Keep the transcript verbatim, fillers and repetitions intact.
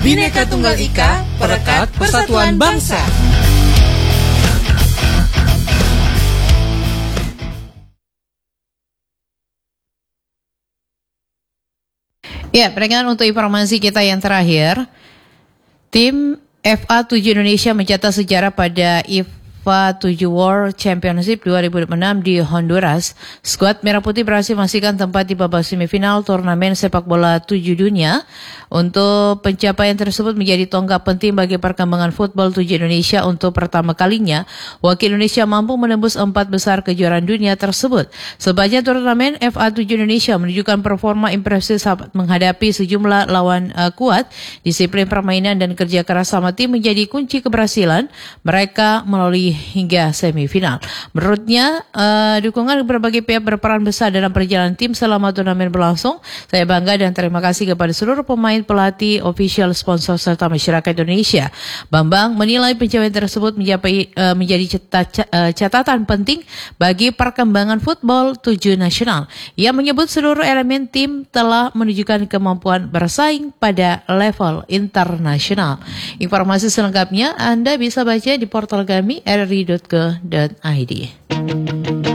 Bhinneka Tunggal Ika, perekat persatuan bangsa. Ya, peringatan untuk informasi kita yang terakhir. Tim F A tujuh Indonesia mencatat sejarah pada F A tujuh World Championship dua ribu dua puluh enam di Honduras. Skuad Merah Putih berhasil memastikan tempat di babak semifinal turnamen sepak bola tujuh dunia. Untuk pencapaian tersebut menjadi tonggak penting bagi perkembangan football tujuh Indonesia untuk pertama kalinya. Wakil Indonesia mampu menembus empat besar kejuaraan dunia tersebut. Sepanjang turnamen, F A tujuh Indonesia menunjukkan performa impresif saat menghadapi sejumlah lawan uh, kuat. Disiplin permainan dan kerja keras sama tim menjadi kunci keberhasilan mereka melalui hingga semifinal. Menurutnya, uh, dukungan berbagai pihak berperan besar dalam perjalanan tim selama turnamen berlangsung. Saya bangga dan terima kasih kepada seluruh pemain, pelatih, official, sponsor serta masyarakat Indonesia. Bambang menilai pencapaian tersebut mencapai, uh, menjadi cata, uh, catatan penting bagi perkembangan football tujuh nasional. Ia menyebut seluruh elemen tim telah menunjukkan kemampuan bersaing pada level internasional. Informasi selengkapnya Anda bisa baca di portal kami r r i dot co dot i d.